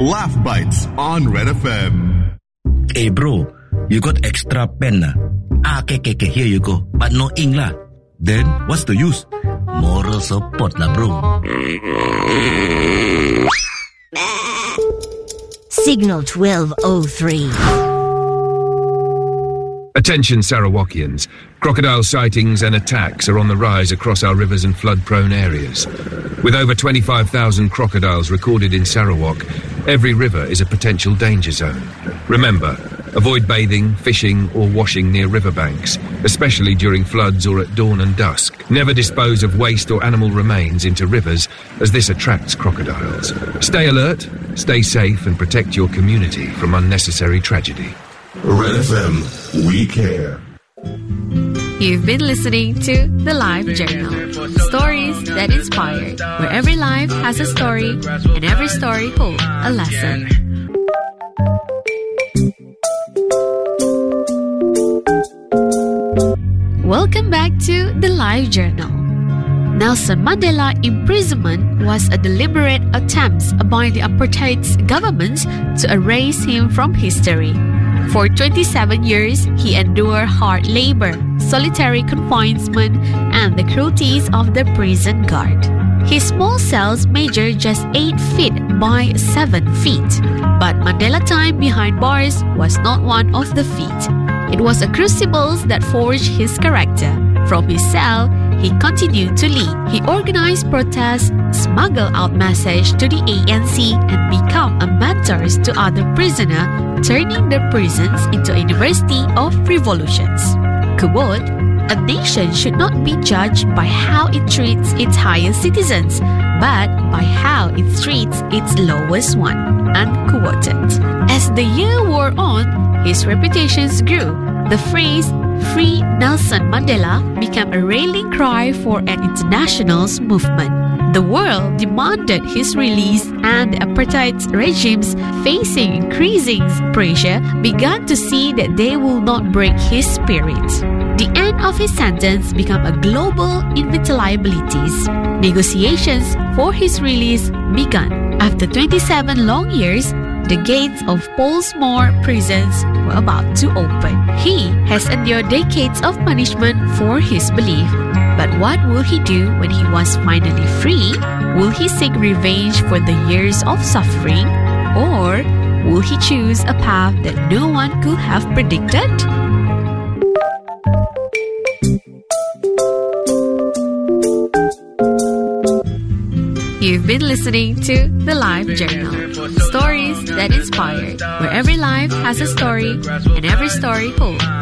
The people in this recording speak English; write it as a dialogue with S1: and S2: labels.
S1: Laugh Bites on Red FM.
S2: Hey bro, you got extra pen okay, here you go. But no ink lah. Then, what's the use? Moral support lah bro.
S3: Signal 1203.
S4: Attention Sarawakkians. Crocodile sightings and attacks are on the rise across our rivers and flood-prone areas. With over 25,000 crocodiles recorded in Sarawak, every river is a potential danger zone. Remember, avoid bathing, fishing or washing near riverbanks, especially during floods or at dawn and dusk. Never dispose of waste or animal remains into rivers, as this attracts crocodiles. Stay alert, stay safe and protect your community from unnecessary tragedy.
S1: Red FM, we care.
S5: You've been listening to The Life Journal. Stories that inspired, where every life has a story and every story holds a lesson. Welcome back to The Life Journal. Nelson Mandela's imprisonment was a deliberate attempt by the apartheid government to erase him from history. For 27 years, he endured hard labor, solitary confinement, and the cruelties of the prison guard. His small cells measured just 8 feet by 7 feet, but Mandela's time behind bars was not one of the feat. It was a crucible that forged his character. From his cell, he continued to lead. He organized protests, smuggled out messages to the ANC, and became a mentor to other prisoners, turning the prisons into a university of revolutions. Quote, "A nation should not be judged by how it treats its highest citizens, but by how it treats its lowest one." Unquoted. As the year wore on, his reputation grew. The phrase, "Free Nelson Mandela," became a rallying cry for an international movement. The world demanded his release, and the apartheid regimes, facing increasing pressure, began to see that they will not break his spirit. The end of his sentence became a global inevitabilities. Negotiations for his release began. After 27 long years, the gates of Pollsmoor prisons were about to open. He has endured decades of punishment for his belief. But what will he do when he was finally free? Will he seek revenge for the years of suffering? Or will he choose a path that no one could have predicted? You've been listening to The Life Journal. Stories that inspired, where every life has a story and every story holds